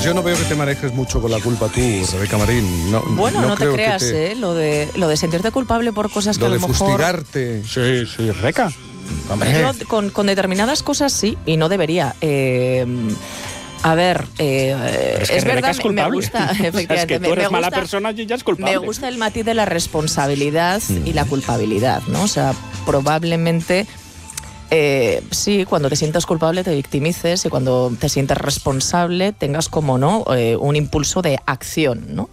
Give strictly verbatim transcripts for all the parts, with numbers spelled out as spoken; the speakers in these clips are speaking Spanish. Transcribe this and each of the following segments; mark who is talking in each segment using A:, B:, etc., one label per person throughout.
A: Yo no veo que te manejes mucho con la culpa tú, Rebeca Marín. No,
B: bueno, no,
A: no
B: te creas,
A: te...
B: ¿eh? Lo de, lo de sentirte culpable por cosas
A: lo
B: que a lo
A: de
B: mejor...
A: fustigarte.
C: Sí, sí, Rebeca.
B: Yo con, con determinadas cosas sí, y no debería. Eh... A ver, eh,
C: es, que
B: es verdad,
C: es
B: me gusta, efectivamente,
C: es que tú eres
B: me gusta,
C: mala persona y ya es culpable.
B: Me gusta el matiz de la responsabilidad mm. y la culpabilidad, ¿no? O sea, probablemente eh, sí, cuando te sientas culpable te victimices y cuando te sientes responsable tengas como no eh, un impulso de acción, ¿no?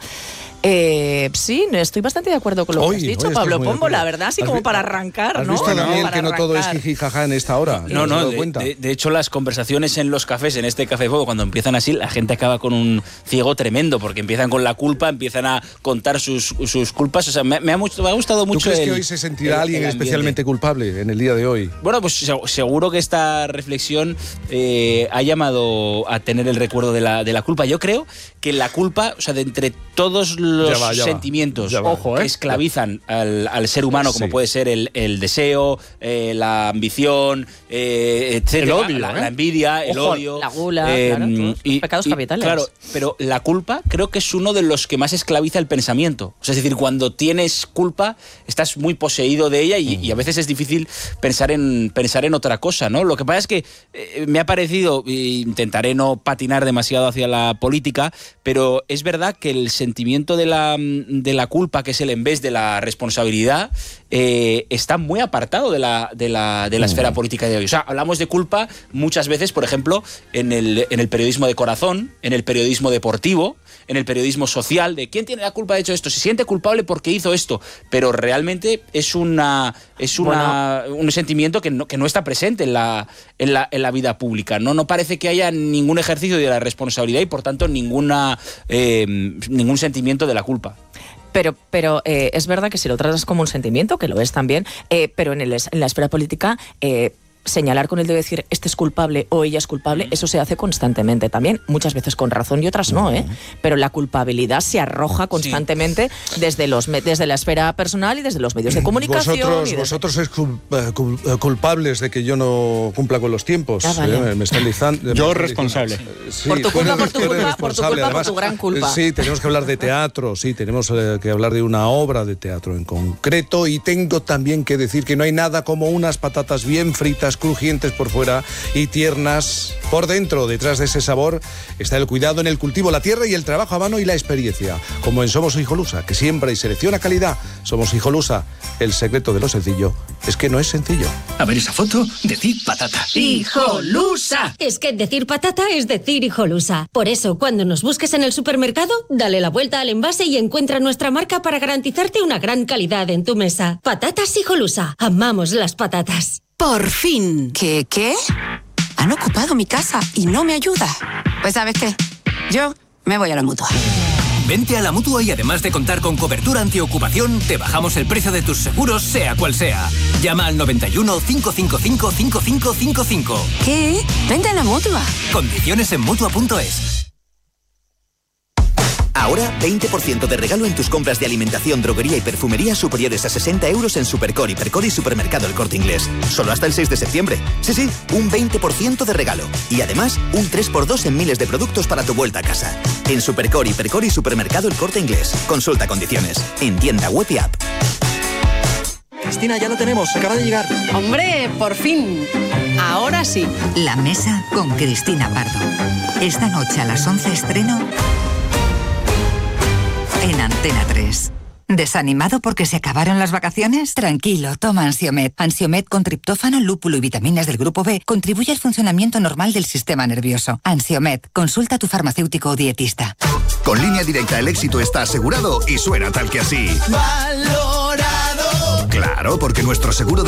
B: Eh, sí, estoy bastante de acuerdo con lo
A: hoy,
B: que has dicho, Pablo Pombo, la verdad, así como para arrancar,
A: ¿has
B: ¿no?
A: visto, Daniel,
B: no,
A: que no todo es jiji jaja en esta hora?
D: No, no, de, de, de hecho las conversaciones en los cafés, en este Café Fuego, cuando empiezan así, la gente acaba con un ciego tremendo, porque empiezan con la culpa, empiezan a contar sus, sus culpas, o sea, me, me, ha, me ha gustado mucho.
A: ¿Tú crees
D: el,
A: que hoy se sentirá
D: el,
A: alguien
D: el
A: especialmente culpable en el día de hoy?
D: Bueno, pues seguro que esta reflexión eh, ha llamado a tener el recuerdo de la, de la culpa. Yo creo que la culpa, o sea, de entre todos los ya va, ya sentimientos ojo, eh, que esclavizan al, al ser humano, como sí. puede ser el, el deseo, eh, la ambición, eh, etcétera,
C: el odio,
D: la,
C: ¿eh?
D: la envidia, el
B: ojo,
D: odio,
B: la gula, eh, claro,
D: y,
B: pecados
D: y,
B: capitales.
D: Claro, pero la culpa creo que es uno de los que más esclaviza el pensamiento. O sea, es decir, cuando tienes culpa estás muy poseído de ella y, mm. y a veces es difícil pensar en pensar en otra cosa, ¿no? Lo que pasa es que eh, me ha parecido, e intentaré no patinar demasiado hacia la política, pero es verdad que el sentimiento de la de la culpa, que es el en vez de la responsabilidad, eh, está muy apartado de la, de la, de la mm. esfera política de hoy. O sea, hablamos de culpa muchas veces, por ejemplo, en el, en el periodismo de corazón, en el periodismo deportivo, en el periodismo social, de quién tiene la culpa de hecho esto, se siente culpable porque hizo esto, pero realmente es una es una, bueno. un sentimiento que no, que no está presente en la, en la, en la vida pública. No, no parece que haya ningún ejercicio de la responsabilidad y por tanto ninguna eh, ningún sentimiento de la culpa.
B: Pero, pero eh, es verdad que si lo tratas como un sentimiento, que lo es también, eh, pero en, el, en la esfera política... Eh, señalar con el dedo, decir este es culpable o ella es culpable, eso se hace constantemente también, muchas veces con razón y otras no, ¿eh? Pero la culpabilidad se arroja constantemente sí. desde, los, desde la esfera personal y desde los medios de comunicación.
A: Vosotros,
B: y desde...
A: vosotros sois culpables de que yo no cumpla con los tiempos.
B: Ah, vale.
A: ¿eh? Me están dizando.
C: Yo responsable.
A: Sí,
B: por tu culpa,
A: eres,
B: por tu culpa, por tu culpa,
A: Además,
B: por tu gran culpa.
A: Sí, tenemos que hablar de teatro, sí, tenemos eh, que hablar de una obra de teatro en concreto y tengo también que decir que no hay nada como unas patatas bien fritas, crujientes por fuera y tiernas por dentro. Detrás de ese sabor está el cuidado en el cultivo, la tierra y el trabajo a mano y la experiencia. Como en Somos Hijolusa, que siempre hay selección a calidad. Somos Hijolusa. El secreto de lo sencillo es que no es sencillo.
E: A ver esa foto, decir patata.
F: ¡Hijolusa! Es que decir patata es decir Hijolusa. Por eso, cuando nos busques en el supermercado, dale la vuelta al envase y encuentra nuestra marca para garantizarte una gran calidad en tu mesa. Patatas Hijolusa. Amamos las patatas.
G: Por fin. ¿Qué, qué? Han ocupado mi casa y no me ayuda. Pues ¿sabes qué? Yo me voy a la Mutua.
E: Vente a la Mutua y además de contar con cobertura antiocupación, te bajamos el precio de tus seguros, sea cual sea. Llama al noventa y uno, cinco cinco cinco, cinco cinco cinco cinco.
G: ¿Qué? Vente a la Mutua.
E: Condiciones en Mutua punto es.
H: Ahora, veinte por ciento de regalo en tus compras de alimentación, droguería y perfumería superiores a sesenta euros en Supercor, Hipercor y Supermercado El Corte Inglés. Solo hasta el seis de septiembre. Sí, sí, un veinte por ciento de regalo. Y además, un tres por dos en miles de productos para tu vuelta a casa. En Supercor, Hipercor y Supermercado El Corte Inglés. Consulta condiciones. En tienda web y app.
I: Cristina, ya lo tenemos. Acaba de llegar.
J: ¡Hombre, por fin! Ahora sí.
K: La mesa con Cristina Pardo. Esta noche a las once estreno... en Antena tres. ¿Desanimado porque se acabaron las vacaciones? Tranquilo, toma Ansiomed. Ansiomed con triptófano, lúpulo y vitaminas del grupo B contribuye al funcionamiento normal del sistema nervioso. Ansiomed, consulta a tu farmacéutico o dietista.
L: Con Línea Directa el éxito está asegurado y suena tal que así.
M: ¡Valorado!
L: Claro, porque nuestro seguro de